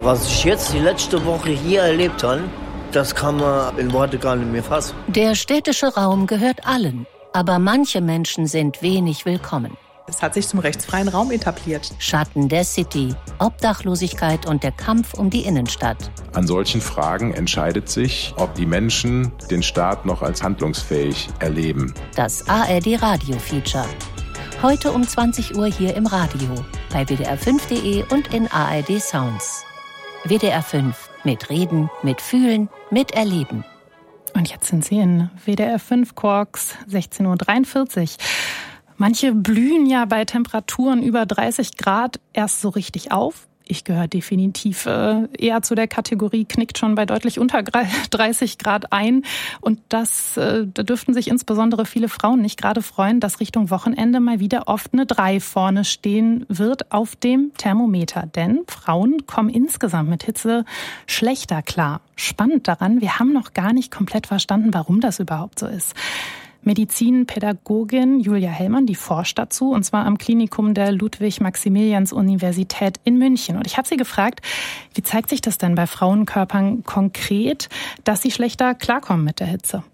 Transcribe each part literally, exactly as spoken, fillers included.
Was ich jetzt die letzte Woche hier erlebt habe, das kann man in Worte gar nicht mehr fassen. Der städtische Raum gehört allen, aber manche Menschen sind wenig willkommen. Es hat sich zum rechtsfreien Raum etabliert. Schatten der City, Obdachlosigkeit und der Kampf um die Innenstadt. An solchen Fragen entscheidet sich, ob die Menschen den Staat noch als handlungsfähig erleben. Das A R D Radio Feature. Heute um zwanzig Uhr hier im Radio, bei W D R fünf Punkt de und in A R D Sounds. W D R fünf. Mit Reden, mit Fühlen, mit Erleben. Und jetzt sind Sie in W D R fünf Quarks, sechzehn Uhr dreiundvierzig. Manche blühen ja bei Temperaturen über dreißig Grad erst so richtig auf. Ich gehöre definitiv äh, eher zu der Kategorie, knickt schon bei deutlich unter dreißig Grad ein. Und das, äh, da dürften sich insbesondere viele Frauen nicht gerade freuen, dass Richtung Wochenende mal wieder oft eine drei vorne stehen wird auf dem Thermometer. Denn Frauen kommen insgesamt mit Hitze schlechter klar. Spannend daran, wir haben noch gar nicht komplett verstanden, warum das überhaupt so ist. Medizinpädagogin Julia Hellmann, die forscht dazu, und zwar am Klinikum der Ludwig-Maximilians-Universität in München. Und ich habe sie gefragt, wie zeigt sich das denn bei Frauenkörpern konkret, dass sie schlechter klarkommen mit der Hitze?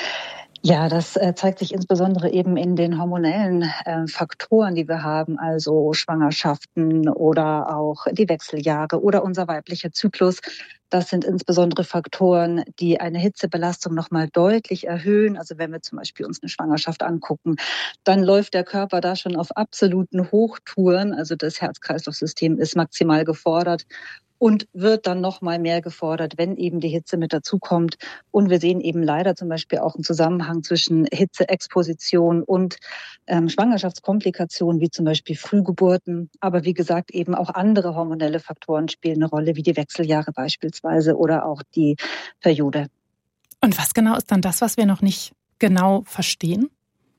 Ja, das äh, zeigt sich insbesondere eben in den hormonellen äh, Faktoren, die wir haben, also Schwangerschaften oder auch die Wechseljahre oder unser weiblicher Zyklus. Das sind insbesondere Faktoren, die eine Hitzebelastung nochmal deutlich erhöhen. Also wenn wir zum Beispiel uns eine Schwangerschaft angucken, dann läuft der Körper da schon auf absoluten Hochtouren. Also das Herz-Kreislauf-System ist maximal gefordert und wird dann noch mal mehr gefordert, wenn eben die Hitze mit dazukommt. Und wir sehen eben leider zum Beispiel auch einen Zusammenhang zwischen Hitzeexposition und ähm, Schwangerschaftskomplikationen, wie zum Beispiel Frühgeburten. Aber wie gesagt, eben auch andere hormonelle Faktoren spielen eine Rolle, wie die Wechseljahre beispielsweise oder auch die Periode. Und was genau ist dann das, was wir noch nicht genau verstehen?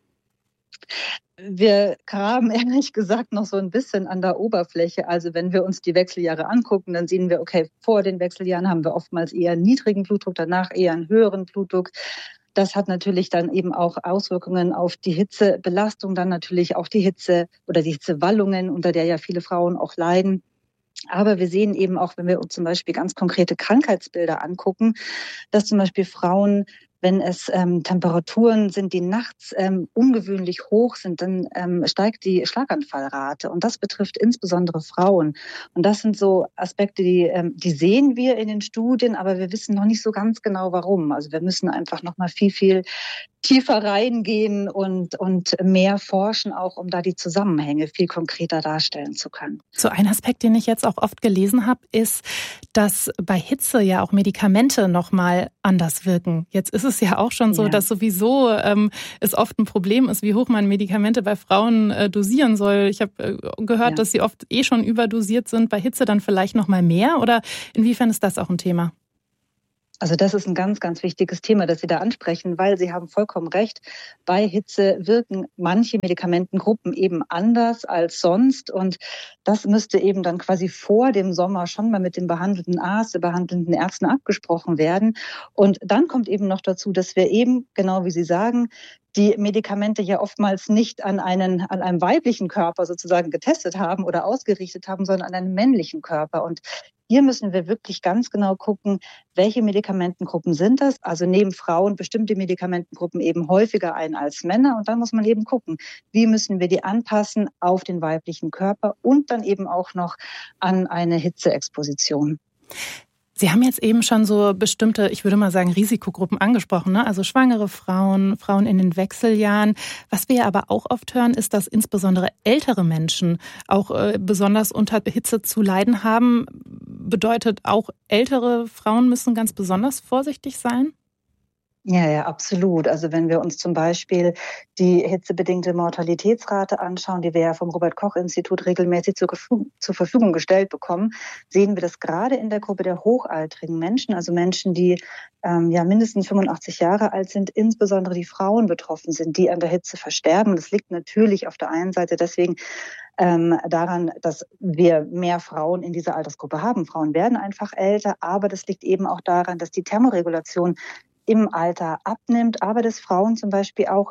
Wir graben ehrlich gesagt noch so ein bisschen an der Oberfläche. Also wenn wir uns die Wechseljahre angucken, dann sehen wir, okay, vor den Wechseljahren haben wir oftmals eher einen niedrigen Blutdruck, danach eher einen höheren Blutdruck. Das hat natürlich dann eben auch Auswirkungen auf die Hitzebelastung, dann natürlich auch die Hitze oder die Hitzewallungen, unter der ja viele Frauen auch leiden. Aber wir sehen eben auch, wenn wir uns zum Beispiel ganz konkrete Krankheitsbilder angucken, dass zum Beispiel Frauen, wenn es ähm, Temperaturen sind, die nachts ähm, ungewöhnlich hoch sind, dann ähm, steigt die Schlaganfallrate. Und das betrifft insbesondere Frauen. Und das sind so Aspekte, die, ähm, die sehen wir in den Studien, aber wir wissen noch nicht so ganz genau, warum. Also wir müssen einfach noch mal viel, viel tiefer reingehen und, und mehr forschen, auch um da die Zusammenhänge viel konkreter darstellen zu können. So ein Aspekt, den ich jetzt auch oft gelesen habe, ist, dass bei Hitze ja auch Medikamente noch mal anders wirken. Jetzt ist es ja auch schon so, ja. dass sowieso ähm, es oft ein Problem ist, wie hoch man Medikamente bei Frauen äh, dosieren soll. Ich habe äh, gehört, ja. dass sie oft eh schon überdosiert sind, bei Hitze dann vielleicht noch mal mehr. Oder inwiefern ist das auch ein Thema? Also das ist ein ganz, ganz wichtiges Thema, das Sie da ansprechen, weil Sie haben vollkommen recht. Bei Hitze wirken manche Medikamentengruppen eben anders als sonst. Und das müsste eben dann quasi vor dem Sommer schon mal mit dem behandelnden Arzt, der behandelnden Ärzten abgesprochen werden. Und dann kommt eben noch dazu, dass wir eben, genau wie Sie sagen, die Medikamente ja oftmals nicht an einen, an einem weiblichen Körper sozusagen getestet haben oder ausgerichtet haben, sondern an einem männlichen Körper. Und hier müssen wir wirklich ganz genau gucken, welche Medikamentengruppen sind das. Also nehmen Frauen bestimmte Medikamentengruppen eben häufiger ein als Männer. Und dann muss man eben gucken, wie müssen wir die anpassen auf den weiblichen Körper und dann eben auch noch an eine Hitzeexposition. Sie haben jetzt eben schon so bestimmte, ich würde mal sagen, Risikogruppen angesprochen, ne? Also schwangere Frauen, Frauen in den Wechseljahren. Was wir aber auch oft hören, ist, dass insbesondere ältere Menschen auch äh, besonders unter Hitze zu leiden haben. Bedeutet auch, ältere Frauen müssen ganz besonders vorsichtig sein? Ja, ja, absolut. Also wenn wir uns zum Beispiel die hitzebedingte Mortalitätsrate anschauen, die wir ja vom Robert-Koch-Institut regelmäßig zur, zur Verfügung gestellt bekommen, sehen wir das gerade in der Gruppe der hochaltrigen Menschen, also Menschen, die ähm, ja mindestens fünfundachtzig Jahre alt sind, insbesondere die Frauen betroffen sind, die an der Hitze versterben. Das liegt natürlich auf der einen Seite deswegen ähm, daran, dass wir mehr Frauen in dieser Altersgruppe haben. Frauen werden einfach älter, aber das liegt eben auch daran, dass die Thermoregulation im Alter abnimmt, aber dass Frauen zum Beispiel auch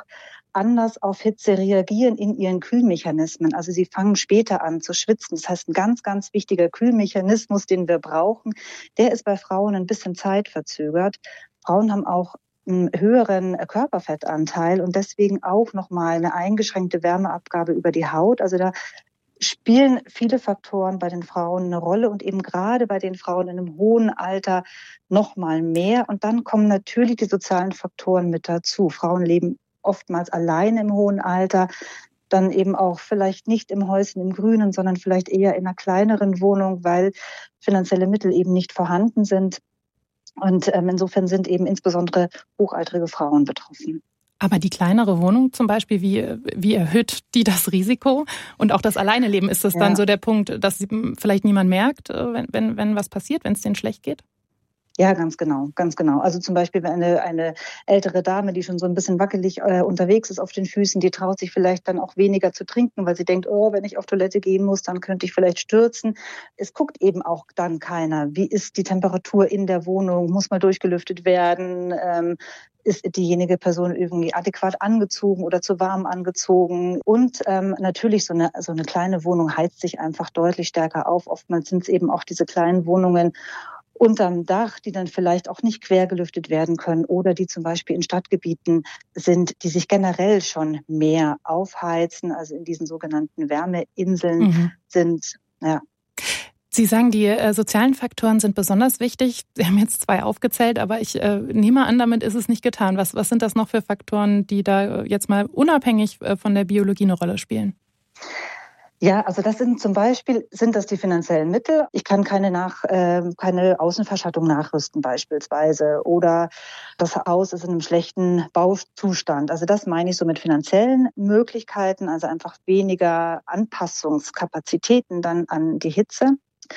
anders auf Hitze reagieren in ihren Kühlmechanismen. Also sie fangen später an zu schwitzen. Das heißt, ein ganz, ganz wichtiger Kühlmechanismus, den wir brauchen, der ist bei Frauen ein bisschen zeitverzögert. Frauen haben auch einen höheren Körperfettanteil und deswegen auch nochmal eine eingeschränkte Wärmeabgabe über die Haut. Also da spielen viele Faktoren bei den Frauen eine Rolle und eben gerade bei den Frauen in einem hohen Alter noch mal mehr. Und dann kommen natürlich die sozialen Faktoren mit dazu. Frauen leben oftmals alleine im hohen Alter, dann eben auch vielleicht nicht im Häuschen im Grünen, sondern vielleicht eher in einer kleineren Wohnung, weil finanzielle Mittel eben nicht vorhanden sind. Und ähm, insofern sind eben insbesondere hochaltrige Frauen betroffen. Aber die kleinere Wohnung zum Beispiel, wie, wie erhöht die das Risiko? Und auch das Alleineleben, ist das ja dann so der Punkt, dass vielleicht niemand merkt, wenn, wenn, wenn was passiert, wenn es denen schlecht geht? Ja, ganz genau, ganz genau. Also zum Beispiel eine, eine ältere Dame, die schon so ein bisschen wackelig äh, unterwegs ist auf den Füßen, die traut sich vielleicht dann auch weniger zu trinken, weil sie denkt, oh, wenn ich auf Toilette gehen muss, dann könnte ich vielleicht stürzen. Es guckt eben auch dann keiner. Wie ist die Temperatur in der Wohnung? Muss mal durchgelüftet werden? Ähm, ist diejenige Person irgendwie adäquat angezogen oder zu warm angezogen? Und ähm, natürlich so eine, so eine kleine Wohnung heizt sich einfach deutlich stärker auf. Oftmals sind es eben auch diese kleinen Wohnungen unterm Dach, die dann vielleicht auch nicht quergelüftet werden können oder die zum Beispiel in Stadtgebieten sind, die sich generell schon mehr aufheizen, also in diesen sogenannten Wärmeinseln mhm. sind. Ja. Sie sagen, die äh, sozialen Faktoren sind besonders wichtig. Sie haben jetzt zwei aufgezählt, aber ich äh, nehme an, damit ist es nicht getan. Was, was sind das noch für Faktoren, die da jetzt mal unabhängig äh, von der Biologie eine Rolle spielen? Ja, also das sind zum Beispiel, sind das die finanziellen Mittel. Ich kann keine nach, äh, keine Außenverschattung nachrüsten beispielsweise oder das Haus ist in einem schlechten Bauzustand. Also das meine ich so mit finanziellen Möglichkeiten, also einfach weniger Anpassungskapazitäten dann an die Hitze.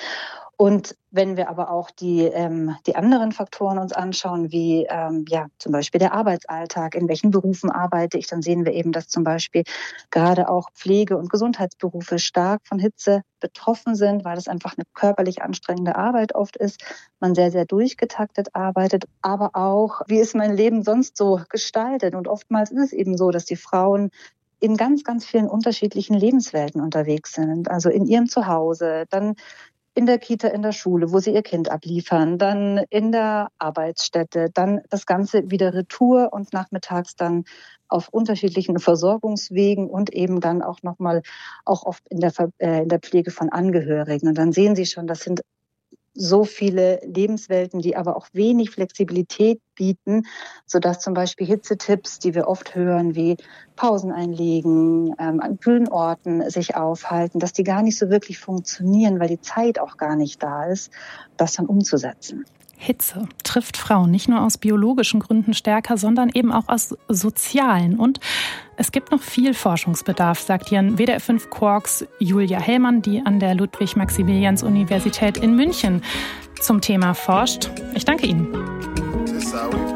Und wenn wir aber auch die, ähm, die anderen Faktoren uns anschauen, wie ähm, ja zum Beispiel der Arbeitsalltag, in welchen Berufen arbeite ich, dann sehen wir eben, dass zum Beispiel gerade auch Pflege- und Gesundheitsberufe stark von Hitze betroffen sind, weil es einfach eine körperlich anstrengende Arbeit oft ist, man sehr, sehr durchgetaktet arbeitet, aber auch, wie ist mein Leben sonst so gestaltet? Und oftmals ist es eben so, dass die Frauen in ganz, ganz vielen unterschiedlichen Lebenswelten unterwegs sind, also in ihrem Zuhause, dann in der Kita, in der Schule, wo sie ihr Kind abliefern, dann in der Arbeitsstätte, dann das Ganze wieder retour und nachmittags dann auf unterschiedlichen Versorgungswegen und eben dann auch nochmal auch oft in der, äh, in der Pflege von Angehörigen. Und dann sehen Sie schon, das sind so viele Lebenswelten, die aber auch wenig Flexibilität bieten, sodass zum Beispiel Hitzetipps, die wir oft hören, wie Pausen einlegen, ähm, an kühlen Orten sich aufhalten, dass die gar nicht so wirklich funktionieren, weil die Zeit auch gar nicht da ist, das dann umzusetzen. Hitze trifft Frauen nicht nur aus biologischen Gründen stärker, sondern eben auch aus sozialen. Und es gibt noch viel Forschungsbedarf, sagt hier in W D R fünf Quarks Julia Hellmann, die an der Ludwig-Maximilians-Universität in München zum Thema forscht. Ich danke Ihnen.